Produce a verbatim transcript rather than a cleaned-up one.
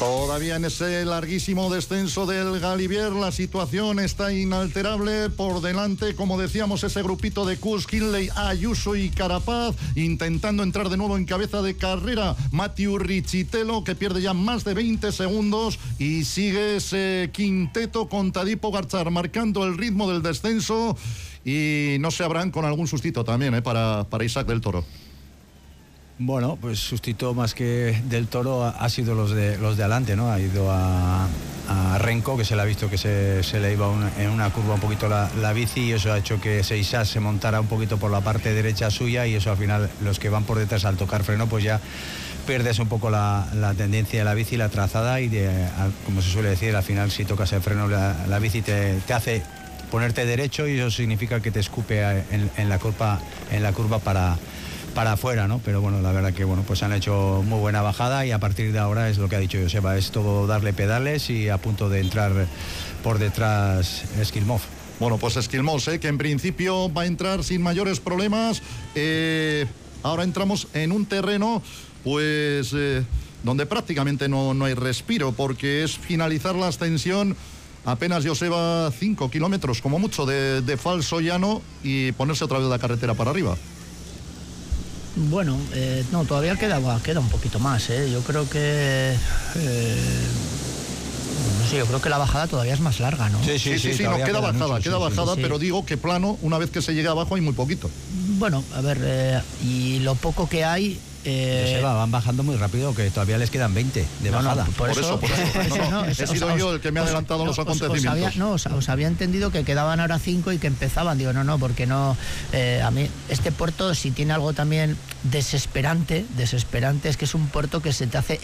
Todavía en ese larguísimo descenso del Galibier, la situación está inalterable. Por delante, como decíamos, ese grupito de Kuss, Hindley, Ayuso y Carapaz, intentando entrar de nuevo en cabeza de carrera Mathieu Riccitello, que pierde ya más de veinte segundos, y sigue ese quinteto con Tadej Pogačar marcando el ritmo del descenso, y no se habrán con algún sustito también, ¿eh? para, para Isaac del Toro. Bueno, pues sustituto más que del Toro ha, ha sido los de los de adelante, ¿no? Ha ido a, a Renko, que se le ha visto que se, se le iba un, en una curva un poquito la, la bici, y eso ha hecho que Seixas se montara un poquito por la parte derecha suya, y eso al final los que van por detrás al tocar freno pues ya pierdes un poco la, la tendencia de la bici, la trazada, y de, a, como se suele decir, al final si tocas el freno la, la bici te, te hace ponerte derecho, y eso significa que te escupe en, en la curva en la curva para para afuera, ¿no? Pero bueno, la verdad que bueno, pues han hecho muy buena bajada, y a partir de ahora es lo que ha dicho Joseba, es todo darle pedales, y a punto de entrar por detrás Skilmov. Bueno, pues Skilmov, ¿eh? que en principio va a entrar sin mayores problemas. Eh, ahora entramos en un terreno, pues, eh, donde prácticamente no, no hay respiro, porque es finalizar la ascensión. Apenas Joseba cinco kilómetros, como mucho, de, de falso llano, y ponerse otra vez la carretera para arriba. Bueno, eh, no, todavía queda, queda un poquito más, ¿eh? Yo creo que... Eh, no sé, yo creo que la bajada todavía es más larga, ¿no? Sí, sí, sí, sí, sí no, queda bajada, mucho, queda sí, bajada, sí, pero sí. Digo que plano, una vez que se llega abajo hay muy poquito. Bueno, a ver, eh, y lo poco que hay... Eh, Joseba, van bajando muy rápido, que todavía les quedan veinte de no, bajada. No, por, por eso, por eso. No, no, no, he sido os, yo el que me ha adelantado os, los acontecimientos. Os, os había, no, os, os había entendido que quedaban ahora cinco y que empezaban. Digo, no, no, porque no... Eh, a mí, este puerto, si tiene algo también desesperante, desesperante, es que es un puerto que se te hace